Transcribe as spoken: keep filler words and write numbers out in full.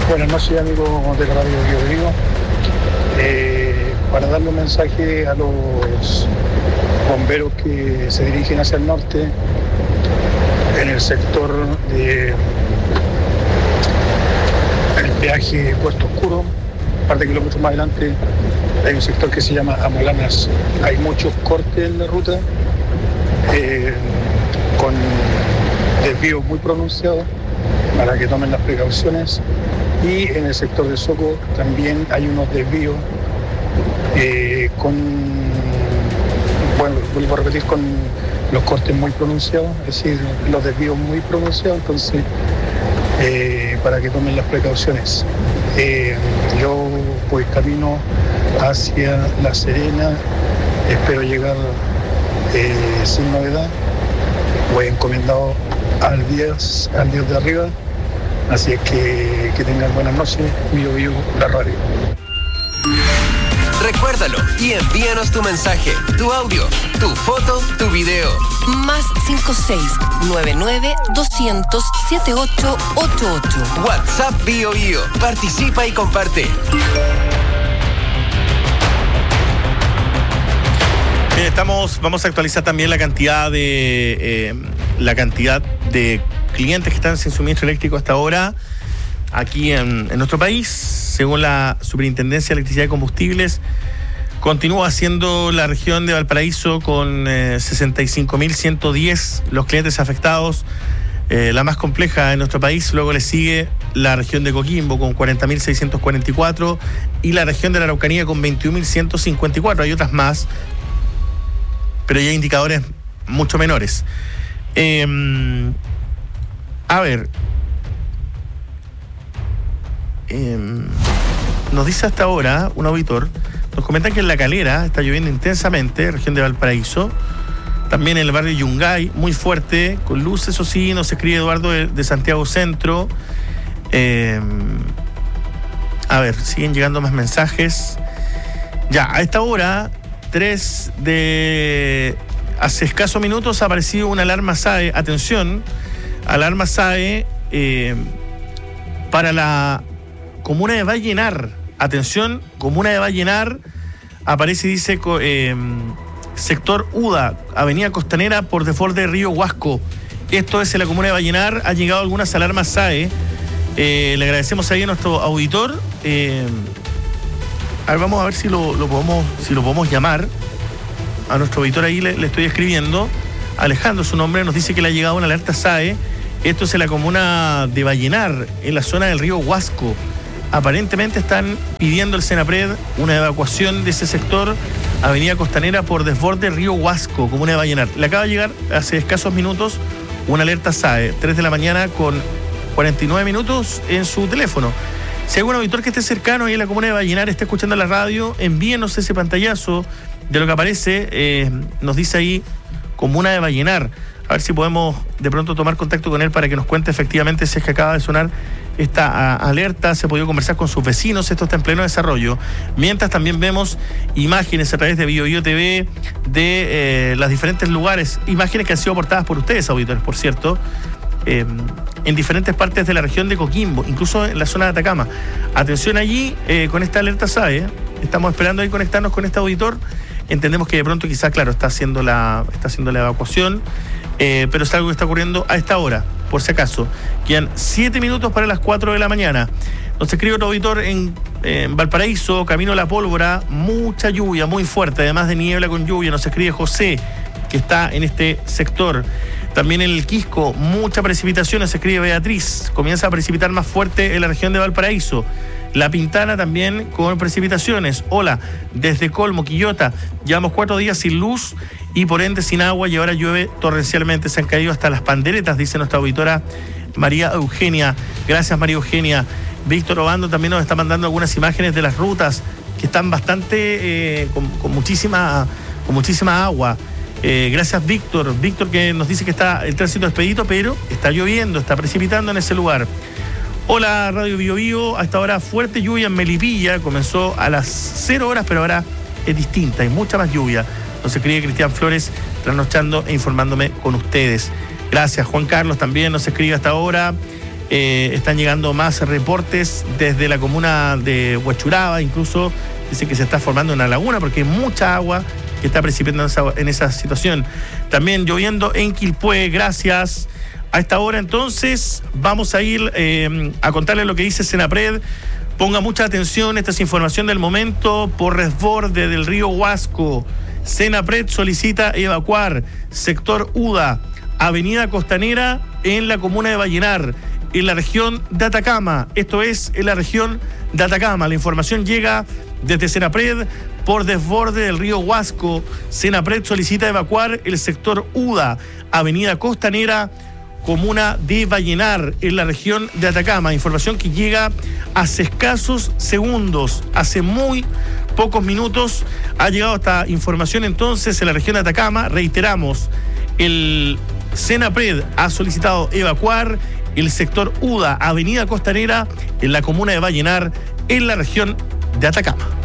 Buenas noches, amigos de la Radio Bio Bio. Eh, para darle un mensaje a los bomberos que se dirigen hacia el norte, en el sector de el peaje Puerto Oscuro, un par de kilómetros más adelante, hay un sector que se llama Amolanas. Hay muchos cortes en la ruta, eh, con desvíos muy pronunciados, para que tomen las precauciones. Y en el sector de Soco también hay unos desvíos eh, con, bueno, vuelvo a repetir, con los cortes muy pronunciados, es decir, los desvíos muy pronunciados, entonces eh, para que tomen las precauciones. Eh, yo voy camino hacia La Serena, espero llegar eh, sin novedad, voy encomendado al Dios, al Dios de arriba. Así es que, que tengan buenas noches, Bio Bio, la radio. Recuérdalo y envíanos tu mensaje, tu audio, tu foto, tu video. Más cinco seis nueve nueve doscientos setenta y ocho ochenta y ocho. WhatsApp Bio Bio. Participa y comparte. Bien, estamos, vamos a actualizar también la cantidad de eh, la cantidad de clientes que están sin suministro eléctrico hasta ahora aquí en, en nuestro país. Según la Superintendencia de Electricidad y Combustibles, continúa siendo la región de Valparaíso con eh, sesenta y cinco mil ciento diez los clientes afectados, eh, la más compleja en nuestro país. Luego le sigue la región de Coquimbo con cuarenta mil seiscientos cuarenta y cuatro y la región de la Araucanía con veintiún mil ciento cincuenta y cuatro. Hay otras más, pero ya hay indicadores mucho menores. Eh, A ver, eh, nos dice hasta ahora un auditor, nos comentan que en La Calera está lloviendo intensamente, región de Valparaíso, también en el barrio Yungay, muy fuerte, con luces, eso sí, nos escribe Eduardo de, de Santiago Centro. Eh, a ver, siguen llegando más mensajes. Ya, a esta hora, tres de... Hace escasos minutos ha aparecido una alarma S A E, atención, alarma S A E eh, para la comuna de Vallenar. Atención, comuna de Vallenar. Aparece y dice eh, sector UDA, avenida Costanera por desborde de Río Huasco. Esto es en la comuna de Vallenar. Han llegado algunas alarmas S A E. Eh, le agradecemos ahí a nuestro auditor. Eh, a ver, vamos a ver si lo, lo podemos, si lo podemos llamar. A nuestro auditor ahí le, le estoy escribiendo. Alejandro, su nombre, nos dice que le ha llegado una alerta S A E. Esto es en la comuna de Vallenar, en la zona del río Huasco. Aparentemente están pidiendo el Senapred una evacuación de ese sector, avenida Costanera por desborde río Huasco, comuna de Vallenar. Le acaba de llegar hace escasos minutos una alerta S A E, tres de la mañana con cuarenta y nueve minutos en su teléfono. Si hay algún auditor que esté cercano ahí en la comuna de Vallenar, esté escuchando la radio, envíenos ese pantallazo de lo que aparece. Eh, nos dice ahí comuna de Vallenar. A ver si podemos de pronto tomar contacto con él para que nos cuente efectivamente si es que acaba de sonar esta a, alerta. Se ha podido conversar con sus vecinos, esto está en pleno desarrollo. Mientras también vemos imágenes a través de Bio Bio T V de eh, los diferentes lugares, imágenes que han sido aportadas por ustedes, auditores, por cierto, eh, en diferentes partes de la región de Coquimbo, incluso en la zona de Atacama. Atención allí eh, con esta alerta S A E. Estamos esperando ahí conectarnos con este auditor. Entendemos que de pronto quizás, claro, está haciendo la, está haciendo la evacuación, eh, pero es algo que está ocurriendo a esta hora, por si acaso. Quedan siete minutos para las cuatro de la mañana. Nos escribe otro auditor en, en Valparaíso, camino a La Pólvora, mucha lluvia, muy fuerte, además de niebla con lluvia. Nos escribe José, que está en este sector. También en el Quisco, mucha precipitación, nos escribe Beatriz. Comienza a precipitar más fuerte en la región de Valparaíso. La Pintana también con precipitaciones. Hola, desde Colmo, Quillota, llevamos cuatro días sin luz y por ende sin agua y ahora llueve torrencialmente. Se han caído hasta las panderetas, dice nuestra auditora María Eugenia. Gracias, María Eugenia. Víctor Obando también nos está mandando algunas imágenes de las rutas que están bastante, eh, con, con, muchísima, con muchísima agua. Eh, gracias, Víctor. Víctor, que nos dice que está el tránsito expedito, pero está lloviendo, está precipitando en ese lugar. Hola, Radio Bio Bio. Hasta ahora fuerte lluvia en Melipilla. Comenzó a las cero horas, pero ahora es distinta. Hay mucha más lluvia. Nos escribe Cristian Flores, trasnochando e informándome con ustedes. Gracias. Juan Carlos también nos escribe hasta ahora. Eh, están llegando más reportes desde la comuna de Huachuraba, incluso dice que se está formando una laguna porque hay mucha agua que está precipitando en esa, en esa situación. También lloviendo en Quilpué, gracias. A esta hora entonces vamos a ir eh, a contarles lo que dice Senapred. Ponga mucha atención, esta es información del momento. Por resborde del río Huasco, Senapred solicita evacuar sector UDA, Avenida Costanera en la comuna de Vallenar, en la región de Atacama. Esto es en la región de Atacama. La información llega desde Senapred. Por desborde del río Huasco, Senapred solicita evacuar el sector UDA, Avenida Costanera, comuna de Vallenar, en la región de Atacama. Información que llega hace escasos segundos, hace muy pocos minutos ha llegado esta información entonces en la región de Atacama. Reiteramos, el Senapred ha solicitado evacuar el sector UDA, Avenida Costanera, en la comuna de Vallenar, en la región de Atacama.